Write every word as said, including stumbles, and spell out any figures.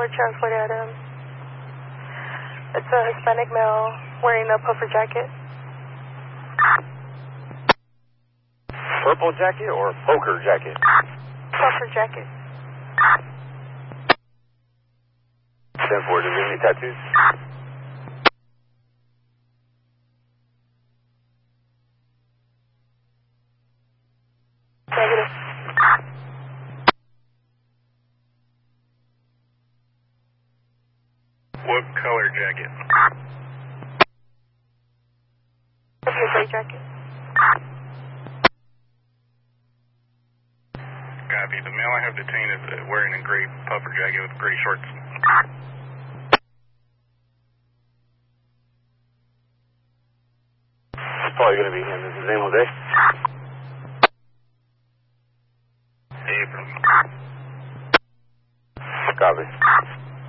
four transport at him. It's a Hispanic male wearing a puffer jacket. Purple jacket or poker jacket? Puffer jacket. ten four, does he have any tattoos? Negative. What color jacket? It'll be a gray jacket. Copy. The male I have detained is uh, wearing a gray puffer jacket with gray shorts. It's probably going to be him. Is his name Jose? Abram. Copy.